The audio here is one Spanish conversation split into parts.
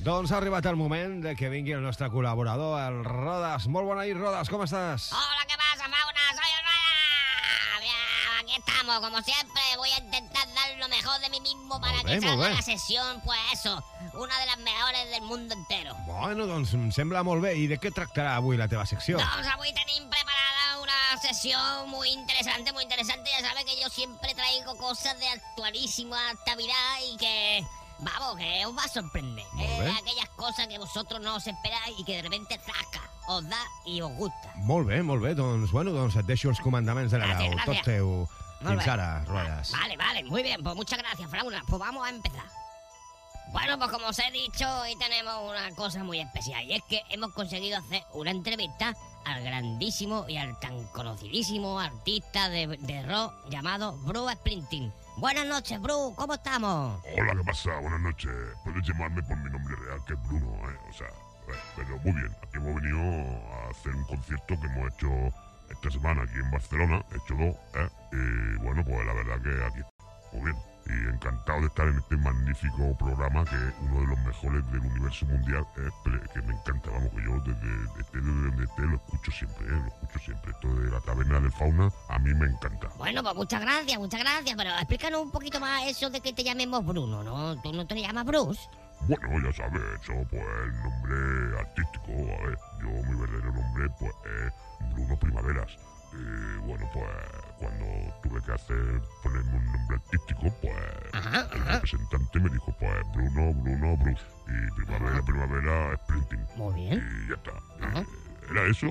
Doncs ha arribat el moment de que vingui el nostre col·laborador, el Rodas. Molt bona nit, Rodas, ¿cómo estás? Hola, ¿qué pasa, fauna? Soy el Rodas. Bien, aquí estamos, como siempre. Voy a intentar dar lo mejor de mí mismo para que salga la sessió, pues eso, una de las mejores del mundo entero. Bueno, doncs em sembla molt bé. I de què tractarà avui la teva secció? Doncs avui tenim preparada una sesión muy interesante, muy interesante. Ya sabes que yo siempre traigo cosas de actualísima actualidad y que... Vamos, que os va a sorprender. Aquellas cosas que vosotros no os esperáis y que de repente zasca, os da y os gusta. Molt bé, molt bé. Doncs et deixo els comandaments de la nau. Tot teu. Fins ara, Ruedas. Vale, muy bien. Pues muchas gracias, Frauna. Pues vamos a empezar. Bueno, pues como os he dicho, hoy tenemos una cosa muy especial. Y es que hemos conseguido hacer una entrevista al grandísimo y al tan conocidísimo artista de rock llamado Bruce Springsteen. Buenas noches, Bruce, ¿cómo estamos? Hola, ¿qué pasa? Buenas noches. Puedes llamarme por mi nombre real, que es Bruno, pero muy bien. Aquí hemos venido a hacer un concierto que hemos hecho esta semana aquí en Barcelona. He hecho dos, y bueno, pues la verdad que aquí muy bien. Y encantado de estar en este magnífico programa, que es uno de los mejores del universo mundial, que me encanta, vamos, que yo desde donde esté lo escucho siempre, Esto de la taberna del fauna, a mí me encanta. Bueno, pues muchas gracias, pero explícanos un poquito más eso de que te llamemos Bruno, ¿no? ¿Tú no te llamas Bruce? Bueno, ya sabes, eso, pues el nombre artístico, a ver, yo mi verdadero nombre, pues es Bruno Primaveras. Bueno, pues cuando tuve que ponerme un nombre artístico, pues el representante me dijo, pues Bruno, Bruce. Y Primavera, Springsteen. Muy bien. Y ya está. ¿Era eso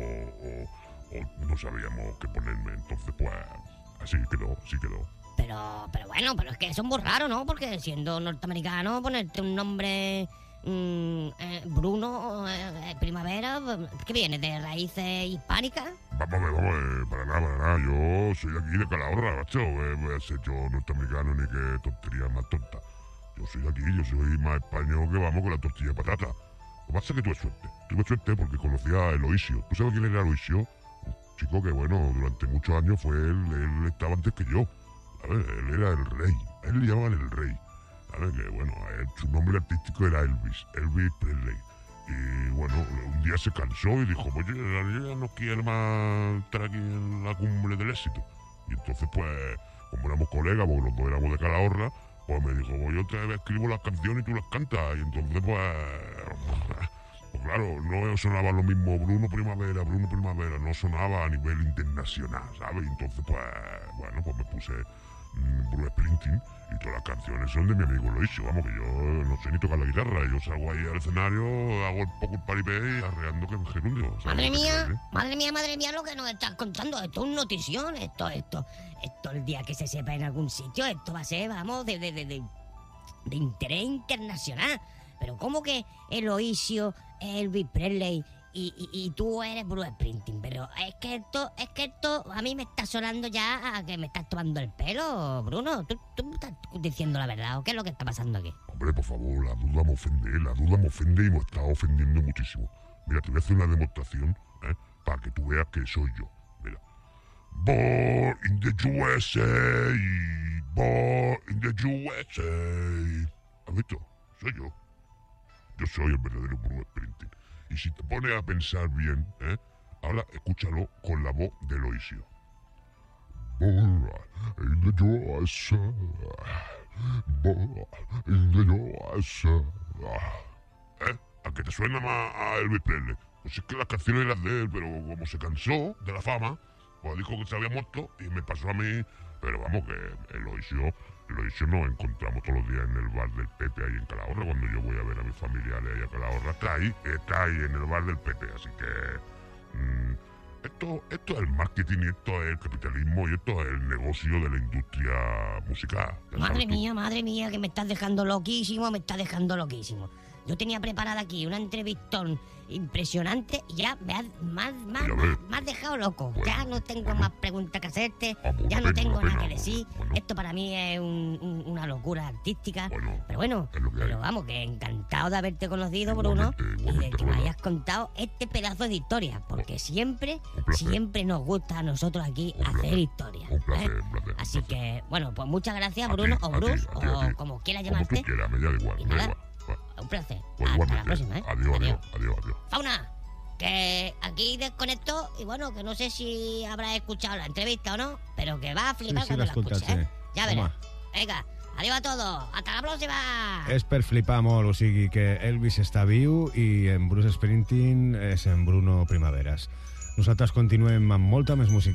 o no sabíamos qué ponerme? Entonces, pues así quedó. Pero bueno, pero es que eso es muy raro, ¿no? Porque siendo norteamericano, ponerte un nombre... Bruno, Primavera, ¿qué viene? ¿De raíces hispánicas? Vamos, para nada. Yo soy de aquí, de Calahorra, macho. Voy a ser yo norteamericano ni qué tontería más tonta. Yo soy de aquí, yo soy más español que vamos con la tortilla de patata. Lo que pasa es que tuve suerte porque conocía a Eloisio. ¿Tú sabes quién era Eloisio? Un chico que, bueno, durante muchos años él estaba antes que yo. ¿Sabes? Él era el rey, a él le llamaban el rey. Que bueno, su nombre artístico era Elvis Presley. Y bueno, un día se cansó y dijo, pues yo ya no quiero más estar aquí en la cumbre del éxito. Y entonces, pues, como éramos colegas, porque los dos éramos de Calahorra, pues me dijo, pues yo te escribo las canciones y tú las cantas. Y entonces, pues claro, no sonaba lo mismo Bruno Primavera, no sonaba a nivel internacional, ¿sabes? Y entonces, pues, bueno, pues me puse Bruce Springsteen y todas las canciones son de mi amigo Eloisio. Vamos, que yo no sé ni tocar la guitarra. Yo salgo ahí al escenario, hago un poco el paripé y arreando que es gerundio. Madre mía, lo que nos estás contando. Esto es notición, esto el día que se sepa en algún sitio, esto va a ser, vamos, de interés internacional. Pero ¿cómo que Eloisio, Elvis Presley y tú eres Bruce Springsteen? Pero es que esto a mí me está sonando ya a que me estás tomando el pelo, Bruno. ¿Tú estás diciendo la verdad o qué es lo que está pasando aquí? Hombre, por favor, la duda me ofende y me está ofendiendo muchísimo. Mira, te voy a hacer una demostración, para que tú veas que soy yo. Mira. Born in the USA, born in the USA. ¿Has visto? Soy yo. Yo soy el verdadero Bruce Springsteen. Y si te pones a pensar bien, ahora escúchalo con la voz de Eloisio. Born in the USA, born in the USA. ¿A que te suena más a Elvis Presley? Pues es que las canciones eran de él, pero como se cansó de la fama, pues dijo que se había muerto y me pasó a mí. Pero vamos, que Eloisio nos encontramos todos los días en el bar del Pepe ahí en Calahorra. Cuando yo voy a ver a mis familiares ahí a Calahorra, está ahí en el bar del Pepe. Así que esto es el marketing y esto es el capitalismo y esto es el negocio de la industria musical. Madre mía, que me estás dejando loquísimo. Yo tenía preparada aquí una entrevistón impresionante y ya me has dejado loco. Bueno, ya no tengo más preguntas que hacerte, ya no tengo nada que decir. Bueno. Esto para mí es una locura artística. Pero vamos, que encantado de haberte conocido, Bruno, y de que me hayas contado este pedazo de historia, porque siempre nos gusta a nosotros aquí hacer historia. Un placer. Así que, bueno, pues muchas gracias, Bruno, o Bruce, o como quieras llamarte. Como tú quieras, me da igual. Y nada, un placer. Pues Hasta la igualmente. próxima, ¿eh? Adiós. Fauna, que aquí desconecto y bueno, que no sé si habrás escuchado la entrevista o no, pero que va a flipar Sí, cuando l'he la escuches, escoltat, ¿eh? sí. Ya verás. Home. Venga, adiós a todos. Hasta la próxima. És per flipar molt, o sigui que Elvis està viu i en Bruce Springsteen és en Bruno Primaveras. Nosaltres continuem amb molta més música.